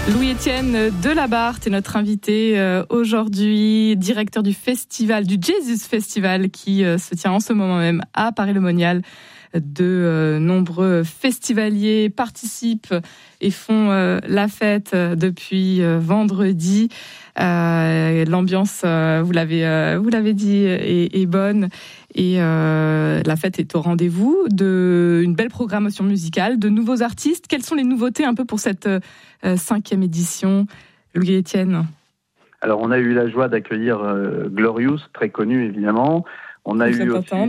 Louis-Étienne Delabarthe est notre invité aujourd'hui, directeur du festival, du Jesus Festival qui se tient en ce moment même à Paray-le-Monial. De nombreux festivaliers participent et font la fête depuis vendredi. L'ambiance, vous l'avez dit, est bonne et la fête est au rendez-vous. Une belle programmation musicale, de nouveaux artistes. Quelles sont les nouveautés un peu pour cette 5e édition, Louis-Étienne? Alors, on a eu la joie d'accueillir Glorious, très connu évidemment. On a eu aussi,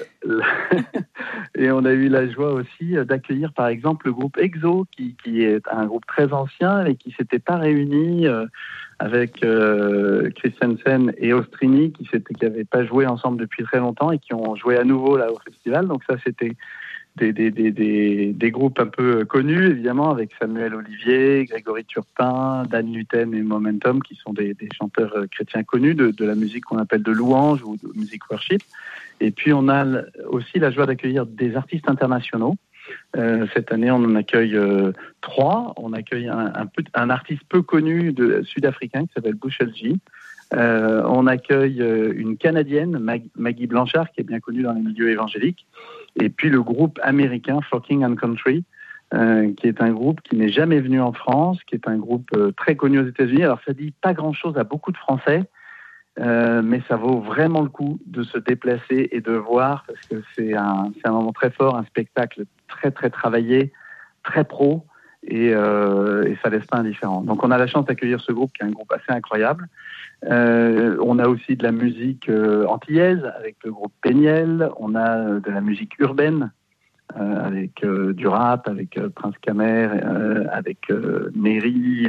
et on a eu la joie aussi d'accueillir par exemple le groupe EXO, qui est un groupe très ancien et qui s'était pas réuni avec Christensen et Ostrini, qui n'avaient pas joué ensemble depuis très longtemps et qui ont joué à nouveau là au festival. Donc ça, c'était des groupes un peu connus, évidemment, avec Samuel Olivier, Grégory Turpin, Dan Lutten et Momentum, qui sont des chanteurs chrétiens connus de la musique qu'on appelle de louange ou de musique worship. Et puis, on a aussi la joie d'accueillir des artistes internationaux. Cette année, on en accueille 3. On accueille un artiste peu connu sud-africain qui s'appelle Bushel G. On accueille une Canadienne, Maggie Blanchard, qui est bien connue dans les milieux évangéliques. Et puis le groupe américain Forking and Country, qui est un groupe qui n'est jamais venu en France, qui est un groupe très connu aux États-Unis. Alors ça dit pas grand-chose à beaucoup de Français, mais ça vaut vraiment le coup de se déplacer et de voir, parce que c'est un moment très fort, un spectacle très très travaillé, très pro, et ça laisse pas indifférent. Donc on a la chance d'accueillir ce groupe qui est un groupe assez incroyable. On a aussi de la musique antillaise avec le groupe Péniel. On a de la musique urbaine avec du rap, avec Prince Kamer, avec Neri,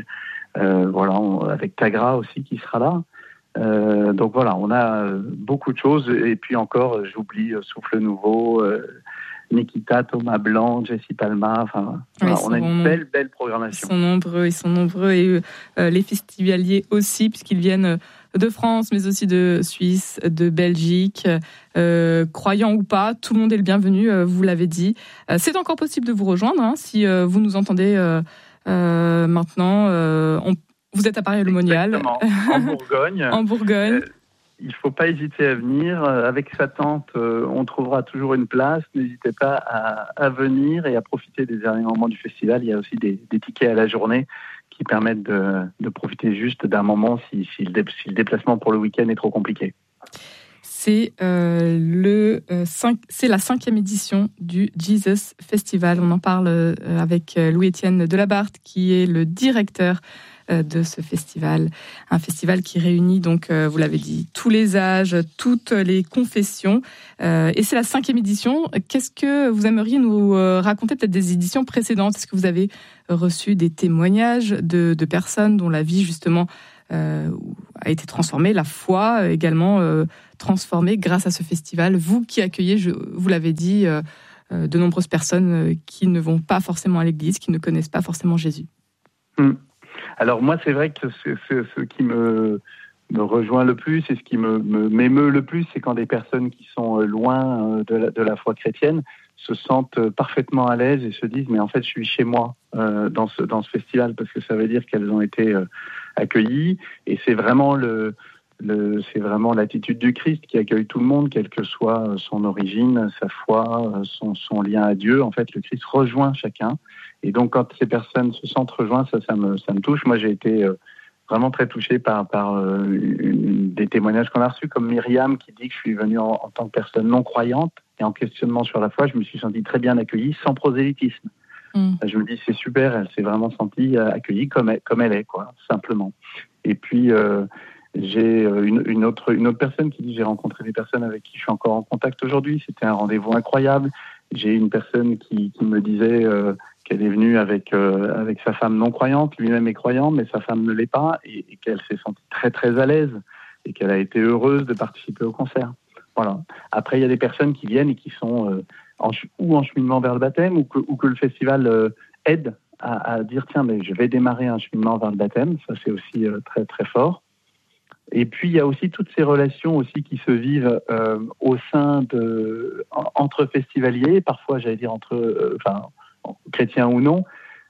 avec Tagra aussi qui sera là. Donc voilà, on a beaucoup de choses. Et puis encore, j'oublie Souffle Nouveau, Nikita, Thomas Blanc, Jessie Palma. Enfin, voilà, on a une belle programmation. Ils sont nombreux et les festivaliers aussi, puisqu'ils viennent de France, mais aussi de Suisse, de Belgique. Croyant ou pas, tout le monde est le bienvenu, vous l'avez dit. C'est encore possible de vous rejoindre, si vous nous entendez maintenant. Vous êtes à Paray-le-Monial. En Bourgogne. En Bourgogne. Il ne faut pas hésiter à venir. Avec sa tante, on trouvera toujours une place. N'hésitez pas à venir et à profiter des derniers moments du festival. Il y a aussi des tickets à la journée qui permettent de profiter juste d'un moment si le déplacement pour le week-end est trop compliqué. C'est la 5e édition du Jesus Festival. On en parle avec Louis-Étienne Delabarthe, qui est le directeur de ce festival. Un festival qui réunit, donc, vous l'avez dit, tous les âges, toutes les confessions. Et c'est la 5e édition. Qu'est-ce que vous aimeriez nous raconter, peut-être des éditions précédentes? Est-ce que vous avez reçu des témoignages de personnes dont la vie, justement, a été transformée, la foi également transformée grâce à ce festival? Vous qui accueillez, vous l'avez dit, de nombreuses personnes qui ne vont pas forcément à l'église, qui ne connaissent pas forcément Jésus. Alors moi, c'est vrai que ce qui me rejoint le plus et ce qui m'émeut le plus, c'est quand des personnes qui sont loin de la foi chrétienne se sentent parfaitement à l'aise et se disent mais en fait je suis chez moi dans ce festival, parce que ça veut dire qu'elles ont été accueillies, et c'est vraiment c'est vraiment l'attitude du Christ qui accueille tout le monde, quelle que soit son origine, sa foi, son lien à Dieu. En fait, le Christ rejoint chacun. Et donc, quand ces personnes se sentent rejointes, ça me touche. Moi, j'ai été vraiment très touché par des témoignages qu'on a reçus, comme Myriam qui dit que je suis venue en tant que personne non croyante et en questionnement sur la foi. Je me suis senti très bien accueillie, sans prosélytisme. Je me dis, c'est super, elle s'est vraiment sentie accueillie comme elle est, quoi, simplement. Et puis, j'ai une autre personne qui dit, j'ai rencontré des personnes avec qui je suis encore en contact aujourd'hui. C'était un rendez-vous incroyable. J'ai une personne qui me disait qu'elle est venue avec sa femme non croyante. Lui-même est croyant, mais sa femme ne l'est pas, et qu'elle s'est sentie très très à l'aise et qu'elle a été heureuse de participer au concert. Voilà. Après, il y a des personnes qui viennent et qui sont en cheminement vers le baptême, ou que le festival aide à dire tiens, mais je vais démarrer un cheminement vers le baptême. Ça, c'est aussi très très fort. Et puis, il y a aussi toutes ces relations aussi qui se vivent au sein entre festivaliers, parfois, j'allais dire, chrétiens ou non,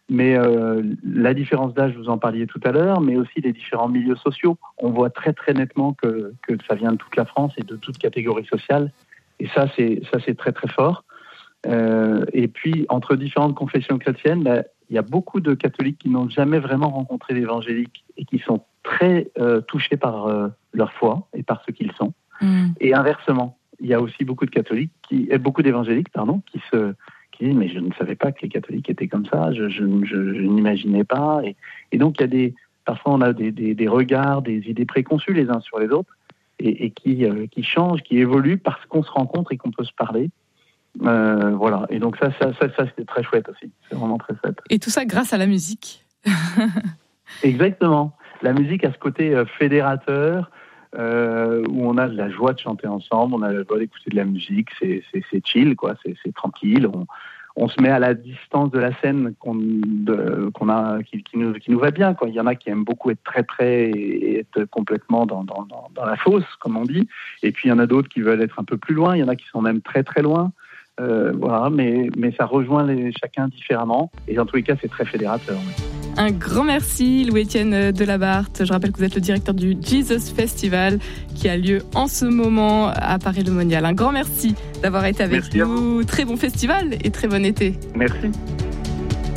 Mais la différence d'âge, vous en parliez tout à l'heure, mais aussi les différents milieux sociaux. On voit très très nettement que ça vient de toute la France et de toute catégorie sociale. Et ça, c'est très très fort. Et puis, entre différentes confessions chrétiennes, il y a beaucoup de catholiques qui n'ont jamais vraiment rencontré d'évangéliques et qui sont très touchés par leur foi et par ce qu'ils sont. Et inversement, il y a aussi beaucoup d'évangéliques, qui disent mais je ne savais pas que les catholiques étaient comme ça, je n'imaginais pas. Et donc parfois on a des regards, des idées préconçues les uns sur les autres et qui changent, qui évoluent parce qu'on se rencontre et qu'on peut se parler. Voilà. Et donc ça c'était très chouette aussi. C'est vraiment très chouette. Et tout ça grâce à la musique. Exactement. La musique a ce côté fédérateur. Où on a de la joie de chanter ensemble, on a la joie d'écouter de la musique, c'est chill, quoi, c'est tranquille. On se met à la distance de la scène qui nous va bien, quoi. Il y en a qui aiment beaucoup être très près et être complètement dans la fosse, comme on dit. Et puis il y en a d'autres qui veulent être un peu plus loin. Il y en a qui sont même très très loin. Voilà, mais ça rejoint chacun différemment. Et dans tous les cas, c'est très fédérateur. Ouais. Un grand merci, Louis-Étienne Delabarthe. Je rappelle que vous êtes le directeur du Jesus Festival qui a lieu en ce moment à Paris-le-Monial. Un grand merci d'avoir été avec nous. Très bon festival et très bon été. Merci.